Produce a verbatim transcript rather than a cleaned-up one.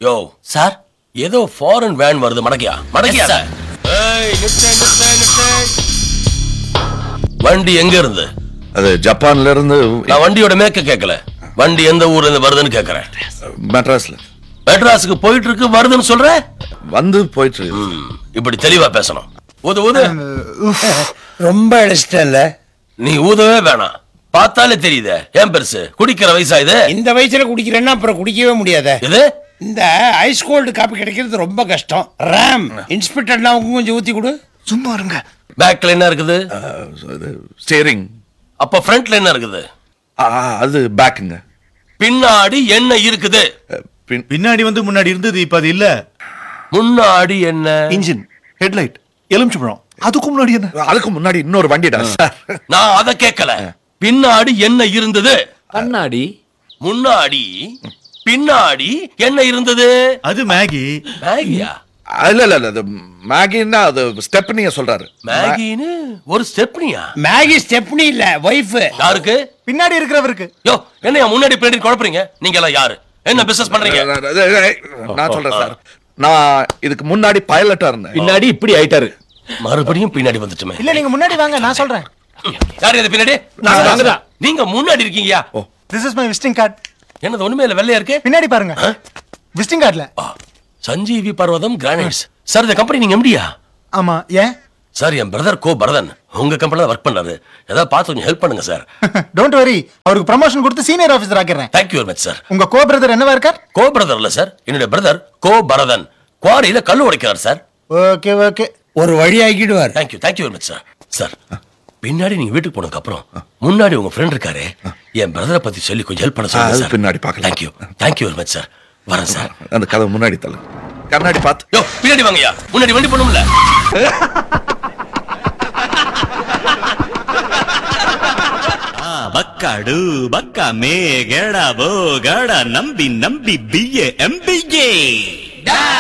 யோ sir ஏதோ foreign van வருது, மடக்கியா மடக்கியா. ஏய் நிறுத்து நிறுத்து நிறுத்து. வண்டி எங்க இருந்து? அது ஜப்பான்ல இருந்து. நான் வண்டியோட மேக்க கேட்கல, வண்டி எந்த ஊர்ல இருந்து வருதுன்னு கேக்குறேன். மெட்ராஸ்ல. மெட்ராஸுக்கு போயிட்டு இருக்கு வருதுன்னு சொல்ற? வந்து போயிட்டு இருக்கு. இப்படி தெளிவா பேசணும். ஊது ஊது. ரொம்ப இஷ்டம்ல. நீ ஊதவே வேணாம், பார்த்தாலே தெரியுதே ஏன் பெருசு. குடிக்கிற வயசா இது? இந்த வயசுல குடிக்கிறேன்னா அப்புறம் குடிக்கவே முடியாத. இது இந்த ஐஸ் கோல்டு காப்பி கிடைக்கிறது ரொம்ப கஷ்டம். ராம் இன்ஸ்பெக்டர்னா கொஞ்சம் ஊத்தி கொடு. சும்மா இருங்க. பேக்ல என்ன இருக்குது? ஸ்டீரிங். அப்ப ஃப்ரண்ட்ல என்ன இருக்குது? அது பேக்குங்க. பின்னாடி என்ன இருக்குது? பின்னாடி வந்து முன்னாடி இருந்தது, இப்ப அது இல்ல. முன்னாடி என்ன? இன்ஜின், ஹெட்லைட், எலுமிச்சம்பழம். அதுக்கு முன்னாடி என்ன? அதுக்கு முன்னாடி இன்னொரு வண்டிடா சார். நான் அத கேட்கல. பின்னாடி என்ன இருந்தது? கண்ணாடி. முன்னாடி பின்னாடி என்ன இருந்தது? அது மேகி. மேகியா? இல்ல இல்ல அது மேகின்னா அது ஸ்டெப்னிய சொல்றாரு. மேகின்னு ஒரு ஸ்டெப்னியா? மேகி ஸ்டெப்னி இல்ல, வைஃப். யாருக்கு? பின்னாடி இருக்கிறவருக்கு. யோ என்னையா முன்னாடி பின்னாடி குழப்பறீங்க? நீங்க எல்லாம் யாரு? என்ன பிசினஸ் பண்றீங்க? நான் சொல்றேன் சார், நான் இதுக்கு முன்னாடி பைலட்டா இருந்தேன். பின்னாடி இப்படி ஆயிட்டாரு. மறுபடியும் பின்னாடி வந்துட்டுமே. இல்ல நீங்க முன்னாடி வாங்க, நான் சொல்றேன். யாரு இது பின்னாடி? நீங்க முன்னாடி இருக்கீங்கயா? This is my visiting card. என்னது ஒண்ணுமே இல்ல, வெள்ளையா இருக்கு. பின்னாடி பாருங்க, விசிட்டிங் கார்டுல. சஞ்சீவி பர்வதம் கிரானைட்ஸ். சார் இந்த கம்பெனி நீங்க எம்டியா? ஆமா. ஏன் சார் என் பிரதர் கோ பரதன் உங்க கம்பெனில ஒர்க் பண்றாரு, ஏதாவது பார்த்து கொஞ்சம் ஹெல்ப் பண்ணுங்க சார். டோன்ட் வரி, அவருக்கு ப்ரமோஷன் கொடுத்து senior officer ஆக்கிடுறேன். Thank you very much sir. உங்க கோ பிரதர் என்னவா இருக்கார்? கோ பிரதர் இல்ல சார், என்னுடைய பிரதர் கோ பரதன் குவாரியில கல்லு உடைக்கிறார் சார். ஓகே ஓகே, ஒரு வழி ஆக்கிடுவார். Thank you thank you very much sir. Sir பின்னாடி நீங்க வீட்டுக்கு போனதுக்கு அப்புறம் முன்னாடி உங்க ஃப்ரெண்ட் இருக்காரு, என் பிரதரை பத்தி சொல்லி கொஞ்சம் ஹெல்ப் பண்ண சொல்லுங்க சார். பின்னாடி பார்க்கலாம். Thank you thank you very much sir. வரேன் சார். அந்த கதை முன்னாடி தள்ள, கண்ணாடி பார்த்து. யோ பின்னாடி வாங்கயா, முன்னாடி வண்டி போணும்ல. ಬಕ್ಕಾಡು ಬಕ್ಕ ಮೇ ಗಡ ಬೋ ಗಡ ನಂಬಿ ನಂಬಿ B A M B A